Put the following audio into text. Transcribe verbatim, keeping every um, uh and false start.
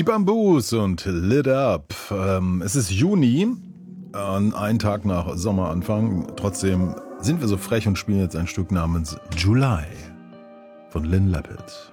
Die Bamboos und Lit Up. Ähm, es ist Juni, äh, ein Tag nach Sommeranfang. Trotzdem sind wir so frech und spielen jetzt ein Stück namens July von Lynn Leppert.